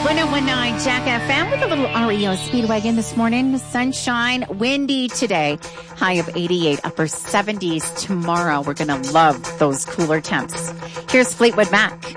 1019 Jack FM with a little REO Speedwagon this morning. Sunshine, windy today. High of 88, upper 70s tomorrow. We're going to love those cooler temps. Here's Fleetwood Mac.